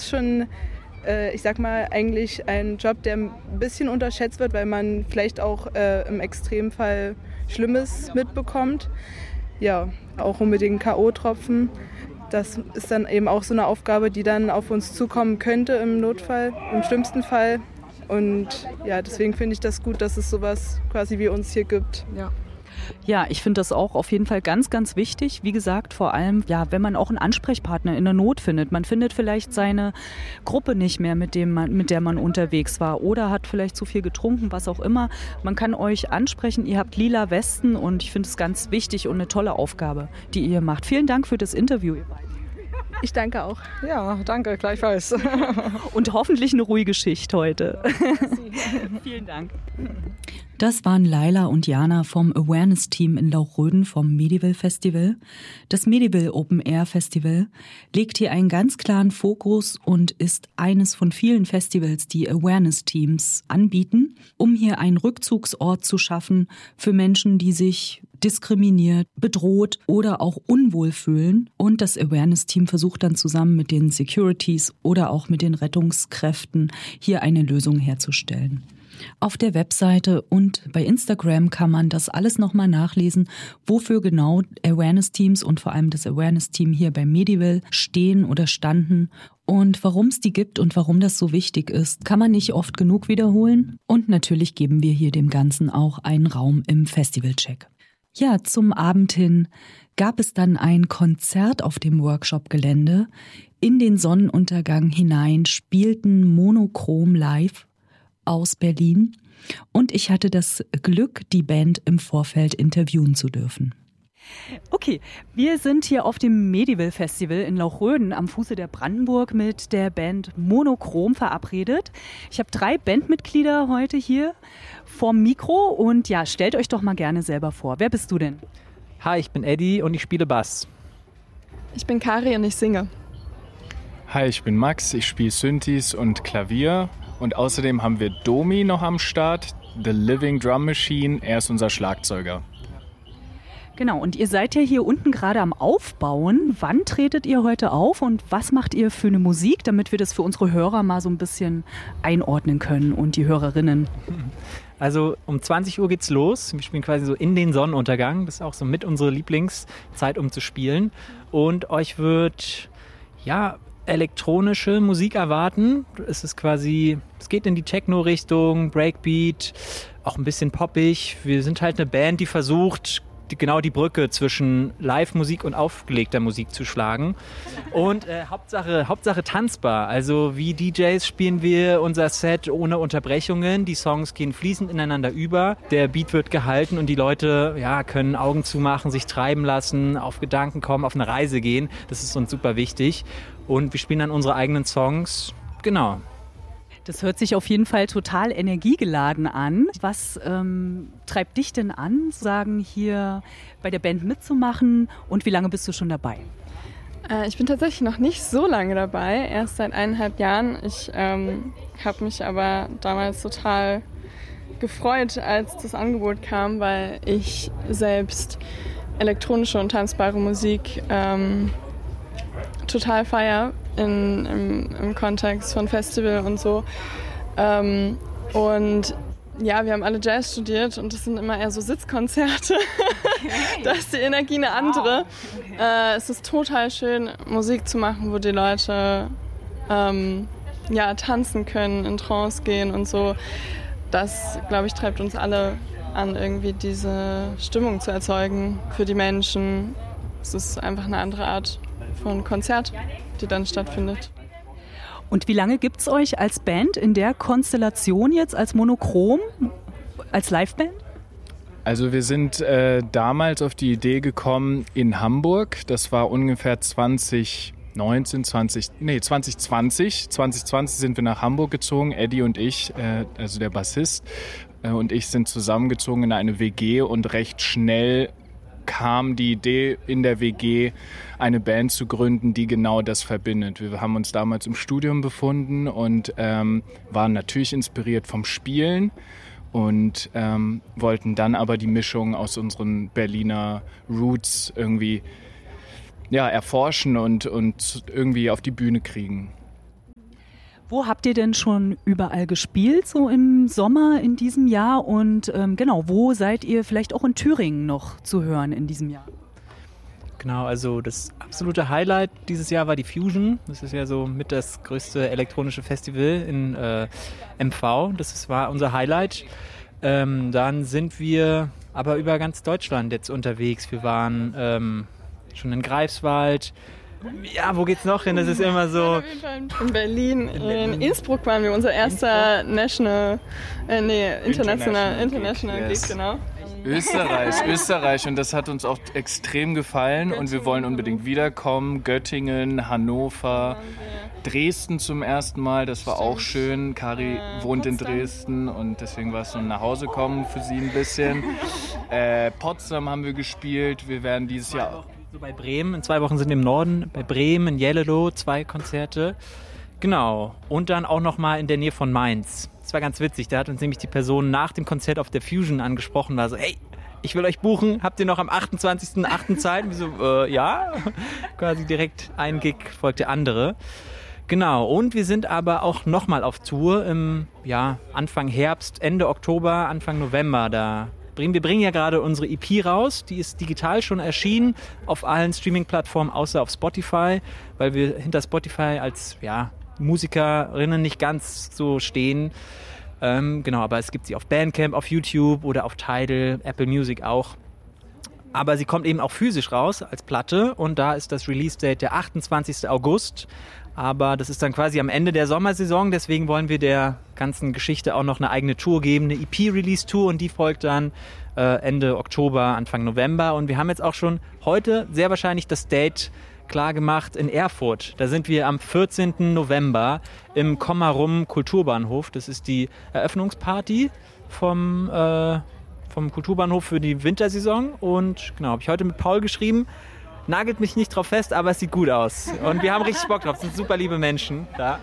ist schon, ich sag mal, eigentlich ein Job, der ein bisschen unterschätzt wird, weil man vielleicht auch im Extremfall Schlimmes mitbekommt. Ja, auch unbedingt K.O.-Tropfen. Das ist dann eben auch so eine Aufgabe, die dann auf uns zukommen könnte im Notfall, im schlimmsten Fall. Und ja, deswegen finde ich das gut, dass es sowas quasi wie uns hier gibt. Ja, ich finde das auch auf jeden Fall ganz, ganz wichtig. Wie gesagt, vor allem, ja, wenn man auch einen Ansprechpartner in der Not findet. Man findet vielleicht seine Gruppe nicht mehr, mit der man unterwegs war oder hat vielleicht zu viel getrunken, was auch immer. Man kann euch ansprechen. Ihr habt lila Westen und ich finde es ganz wichtig und eine tolle Aufgabe, die ihr macht. Vielen Dank für das Interview, ihr beiden. Ich danke auch. Ja, danke, gleichfalls. Und hoffentlich eine ruhige Schicht heute. Vielen Dank. Das waren Laila und Jana vom Awareness-Team in Lauchröden vom Medieval Festival. Das Medieval Open Air Festival legt hier einen ganz klaren Fokus und ist eines von vielen Festivals, die Awareness-Teams anbieten, um hier einen Rückzugsort zu schaffen für Menschen, die sich diskriminiert, bedroht oder auch unwohl fühlen. Und das Awareness-Team versucht dann zusammen mit den Securities oder auch mit den Rettungskräften hier eine Lösung herzustellen. Auf der Webseite und bei Instagram kann man das alles nochmal nachlesen, wofür genau Awareness-Teams und vor allem das Awareness-Team hier bei Medieval stehen oder standen und warum es die gibt und warum das so wichtig ist, kann man nicht oft genug wiederholen. Und natürlich geben wir hier dem Ganzen auch einen Raum im Festivalcheck. Ja, zum Abend hin gab es dann ein Konzert auf dem Workshop-Gelände. In den Sonnenuntergang hinein spielten Monochrom live aus Berlin und ich hatte das Glück, die Band im Vorfeld interviewen zu dürfen. Okay, wir sind hier auf dem Medieval Festival in Lauchröden am Fuße der Brandenburg mit der Band Monochrom verabredet. Ich habe 3 Bandmitglieder heute hier vorm Mikro und ja, stellt euch doch mal gerne selber vor. Wer bist du denn? Hi, ich bin Eddie und ich spiele Bass. Ich bin Kari und ich singe. Hi, ich bin Max, ich spiele Synthes und Klavier. Und außerdem haben wir Domi noch am Start, The Living Drum Machine, er ist unser Schlagzeuger. Genau, und ihr seid ja hier unten gerade am Aufbauen. Wann tretet ihr heute auf und was macht ihr für eine Musik, damit wir das für unsere Hörer mal so ein bisschen einordnen können und die Hörerinnen? Also um 20 Uhr geht's los. Wir spielen quasi so in den Sonnenuntergang. Das ist auch so mit unsere Lieblingszeit, um zu spielen. Und euch wird, ja, elektronische Musik erwarten. Es geht in die Techno-Richtung, Breakbeat, auch ein bisschen poppig. Wir sind halt eine Band, die versucht, genau die Brücke zwischen Live-Musik und aufgelegter Musik zu schlagen. Und Hauptsache tanzbar. Also wie DJs spielen wir unser Set ohne Unterbrechungen. Die Songs gehen fließend ineinander über. Der Beat wird gehalten und die Leute können Augen zumachen, sich treiben lassen, auf Gedanken kommen, auf eine Reise gehen. Das ist uns super wichtig. Und wir spielen dann unsere eigenen Songs. Genau. Das hört sich auf jeden Fall total energiegeladen an. Was treibt dich denn an, sagen hier bei der Band mitzumachen und wie lange bist du schon dabei? Ich bin tatsächlich noch nicht so lange dabei, erst seit 1,5 Jahren. Ich habe mich aber damals total gefreut, als das Angebot kam, weil ich selbst elektronische und tanzbare Musik total feiere im Kontext von Festival und so. Und ja, wir haben alle Jazz studiert und das sind immer eher so Sitzkonzerte. Okay. Da ist die Energie eine andere. Wow. Okay. Es ist total schön, Musik zu machen, wo die Leute tanzen können, in Trance gehen und so. Das, glaube ich, treibt uns alle an, irgendwie diese Stimmung zu erzeugen für die Menschen. Es ist einfach eine andere Art von Konzert, die dann stattfindet. Und wie lange gibt es euch als Band in der Konstellation jetzt, als Monochrom, als Liveband? Also wir sind damals auf die Idee gekommen in Hamburg. Das war ungefähr 2020. 2020 sind wir nach Hamburg gezogen. Eddie und ich, also der Bassist und ich sind zusammengezogen in eine WG und recht schnell kam die Idee in der WG, eine Band zu gründen, die genau das verbindet. Wir haben uns damals im Studium befunden und waren natürlich inspiriert vom Spielen und wollten dann aber die Mischung aus unseren Berliner Roots irgendwie erforschen und irgendwie auf die Bühne kriegen. Wo habt ihr denn schon überall gespielt, so im Sommer in diesem Jahr? Und genau, wo seid ihr vielleicht auch in Thüringen noch zu hören in diesem Jahr? Genau, also das absolute Highlight dieses Jahr war die Fusion. Das ist ja so mit das größte elektronische Festival in MV. War unser Highlight. Dann sind wir aber über ganz Deutschland jetzt unterwegs. Wir waren schon in Greifswald. Ja, wo geht's noch hin? Das ist immer so... In Berlin, in Innsbruck waren wir, unser erster international Gig, Gig, genau. Österreich und das hat uns auch extrem gefallen und wir wollen unbedingt wiederkommen. Göttingen, Hannover, Dresden zum ersten Mal, das war auch schön. Kari wohnt in Dresden und deswegen war es so ein Nachhausekommen für sie ein bisschen. Potsdam haben wir gespielt, wir werden dieses Jahr... So bei Bremen, in 2 Wochen sind wir im Norden, bei Bremen, in Jelleloh, 2 Konzerte. Genau, und dann auch nochmal in der Nähe von Mainz. Das war ganz witzig, da hat uns nämlich die Person nach dem Konzert auf der Fusion angesprochen, war so, hey, ich will euch buchen, habt ihr noch am 28.08. Zeit? Und wir so, ja, quasi direkt ein Gig folgt der andere. Genau, und wir sind aber auch nochmal auf Tour im Anfang Herbst, Ende Oktober, Anfang November. Wir bringen ja gerade unsere EP raus, die ist digital schon erschienen auf allen Streaming-Plattformen, außer auf Spotify, weil wir hinter Spotify als Musikerinnen nicht ganz so stehen. Genau, aber es gibt sie auf Bandcamp, auf YouTube oder auf Tidal, Apple Music auch. Aber sie kommt eben auch physisch raus als Platte und da ist das Release-Date der 28. August. Aber das ist dann quasi am Ende der Sommersaison, deswegen wollen wir der ganzen Geschichte auch noch eine eigene Tour geben, eine EP-Release-Tour und die folgt dann Ende Oktober, Anfang November. Und wir haben jetzt auch schon heute sehr wahrscheinlich das Date klar gemacht in Erfurt. Da sind wir am 14. November im Kommarum Kulturbahnhof. Das ist die Eröffnungsparty vom Kulturbahnhof für die Wintersaison. Und genau, habe ich heute mit Paul geschrieben. Nagelt mich nicht drauf fest, aber es sieht gut aus. Und wir haben richtig Bock drauf. Es sind super liebe Menschen da.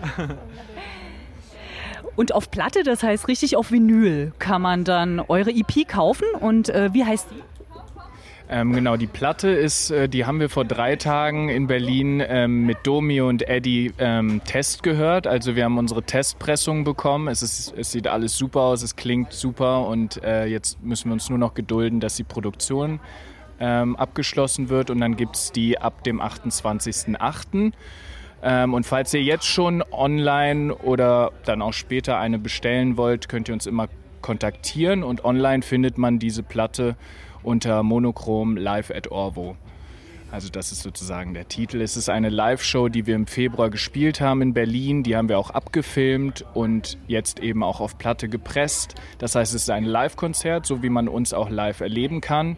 Und auf Platte, das heißt richtig auf Vinyl, kann man dann eure EP kaufen. Und wie heißt die? Genau, die Platte die haben wir vor 3 Tagen in Berlin mit Domi und Eddie Test gehört. Also wir haben unsere Testpressung bekommen. Es sieht alles super aus, es klingt super und jetzt müssen wir uns nur noch gedulden, dass die Produktion abgeschlossen wird und dann gibt es die ab dem 28.08. Und falls ihr jetzt schon online oder dann auch später eine bestellen wollt, könnt ihr uns immer kontaktieren und online findet man diese Platte unter Monochrom Live at Orvo. Also das ist sozusagen der Titel. Es ist eine Live-Show, die wir im Februar gespielt haben in Berlin. Die haben wir auch abgefilmt und jetzt eben auch auf Platte gepresst. Das heißt, es ist ein Live-Konzert, so wie man uns auch live erleben kann.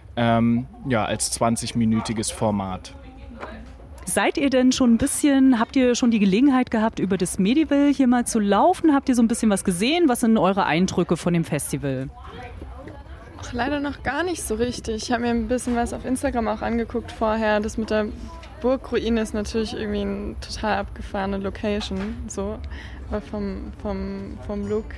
Als 20-minütiges Format. Seid ihr denn schon ein bisschen, habt ihr schon die Gelegenheit gehabt, über das Medival hier mal zu laufen? Habt ihr so ein bisschen was gesehen? Was sind eure Eindrücke von dem Festival? Ach, leider noch gar nicht so richtig. Ich habe mir ein bisschen was auf Instagram auch angeguckt vorher. Das mit der Burgruine ist natürlich irgendwie eine total abgefahrene Location, so, aber vom Look.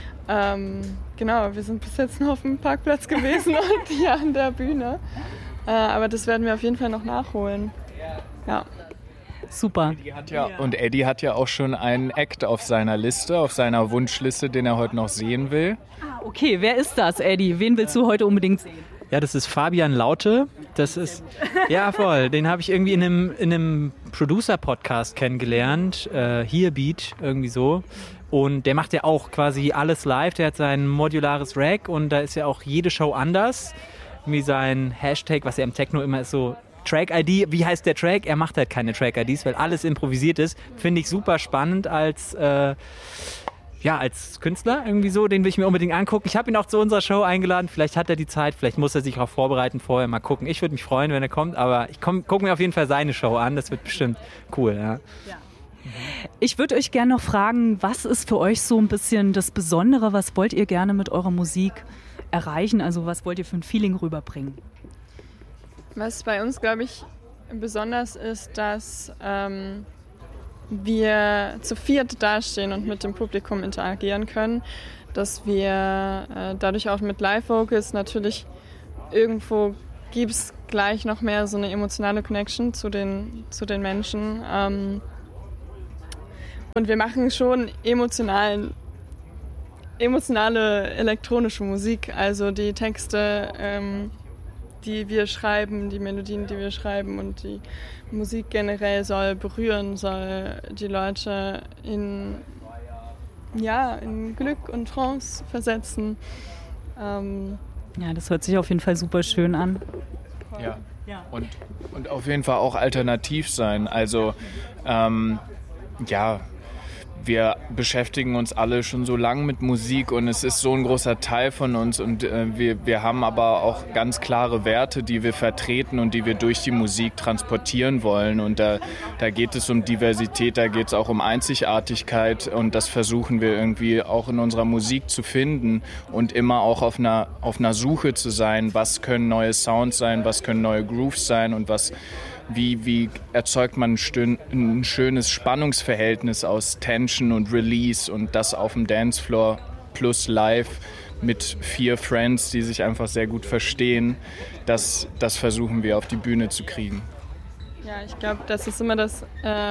Genau, wir sind bis jetzt nur auf dem Parkplatz gewesen und hier an der Bühne. Aber das werden wir auf jeden Fall noch nachholen. Ja. Super. Eddie hat ja auch schon einen Act auf seiner Liste, auf seiner Wunschliste, den er heute noch sehen will. Okay, wer ist das, Eddie? Wen willst du heute unbedingt sehen? Ja, das ist Fabian Laute. Das ist, ja voll, den habe ich irgendwie in einem Producer-Podcast kennengelernt. Here Beat, irgendwie so. Und der macht ja auch quasi alles live. Der hat sein modulares Rack und da ist ja auch jede Show anders. Wie sein Hashtag, was ja im Techno immer ist, so Track-ID. Wie heißt der Track? Er macht halt keine Track-IDs, weil alles improvisiert ist. Finde ich super spannend als Künstler irgendwie so. Den will ich mir unbedingt angucken. Ich habe ihn auch zu unserer Show eingeladen. Vielleicht hat er die Zeit, vielleicht muss er sich auch vorbereiten vorher. Mal gucken. Ich würde mich freuen, wenn er kommt, aber ich gucke mir auf jeden Fall seine Show an. Das wird bestimmt cool, ja. Ich würde euch gerne noch fragen, was ist für euch so ein bisschen das Besondere? Was wollt ihr gerne mit eurer Musik erreichen? Also was wollt ihr für ein Feeling rüberbringen? Was bei uns, glaube ich, besonders ist, dass wir zu viert dastehen und mit dem Publikum interagieren können. Dass wir dadurch auch mit Live-Vocals natürlich irgendwo gibt es gleich noch mehr so eine emotionale Connection zu den Menschen. Und wir machen schon emotionale elektronische Musik, also die Texte, die wir schreiben, die Melodien, die wir schreiben und die Musik generell soll berühren, soll die Leute in Glück und Trance versetzen. Ja, das hört sich auf jeden Fall super schön an. Ja. Und auf jeden Fall auch alternativ sein. Also wir beschäftigen uns alle schon so lange mit Musik und es ist so ein großer Teil von uns und wir haben aber auch ganz klare Werte, die wir vertreten und die wir durch die Musik transportieren wollen und da geht es um Diversität, da geht es auch um Einzigartigkeit und das versuchen wir irgendwie auch in unserer Musik zu finden und immer auch auf einer Suche zu sein, was können neue Sounds sein, was können neue Grooves sein und wie erzeugt man ein schönes Spannungsverhältnis aus Tension und Release und das auf dem Dancefloor plus live mit 4 Friends, die sich einfach sehr gut verstehen. Das versuchen wir auf die Bühne zu kriegen. Ja, ich glaube, das ist immer das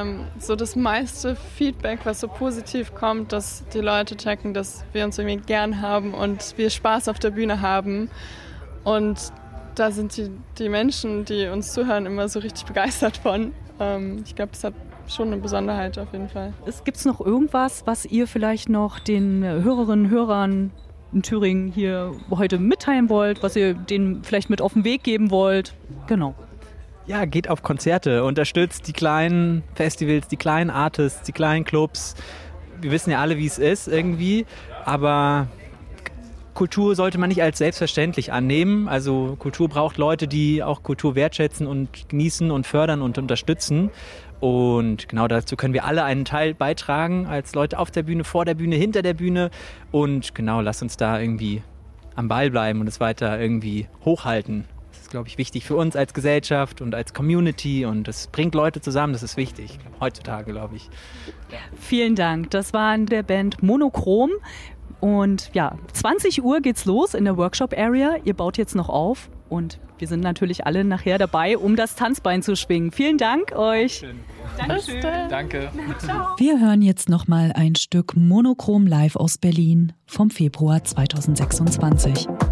meiste Feedback, was so positiv kommt, dass die Leute checken, dass wir uns irgendwie gern haben und wir Spaß auf der Bühne haben. Und da sind die Menschen, die uns zuhören, immer so richtig begeistert von. Ich glaube, das hat schon eine Besonderheit auf jeden Fall. Gibt es noch irgendwas, was ihr vielleicht noch den Hörerinnen und Hörern in Thüringen hier heute mitteilen wollt, was ihr denen vielleicht mit auf den Weg geben wollt? Genau. Ja, geht auf Konzerte, unterstützt die kleinen Festivals, die kleinen Artists, die kleinen Clubs. Wir wissen ja alle, wie es ist irgendwie, aber Kultur sollte man nicht als selbstverständlich annehmen. Also Kultur braucht Leute, die auch Kultur wertschätzen und genießen und fördern und unterstützen. Und genau dazu können wir alle einen Teil beitragen, als Leute auf der Bühne, vor der Bühne, hinter der Bühne. Und genau, lasst uns da irgendwie am Ball bleiben und es weiter irgendwie hochhalten. Das ist, glaube ich, wichtig für uns als Gesellschaft und als Community. Und das bringt Leute zusammen, das ist wichtig, heutzutage, glaube ich. Ja. Vielen Dank. Das war in der Band Monochrom. Und ja, 20 Uhr geht's los in der Workshop-Area. Ihr baut jetzt noch auf und wir sind natürlich alle nachher dabei, um das Tanzbein zu schwingen. Vielen Dank euch. Dankeschön. Danke. Wir hören jetzt nochmal ein Stück Monochrom live aus Berlin vom Februar 2026.